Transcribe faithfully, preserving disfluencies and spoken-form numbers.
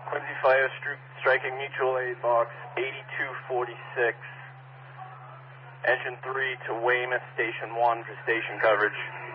Quincy Fire stri striking mutual aid box eighty-two forty-six. Engine three to Weymouth Station one for station coverage.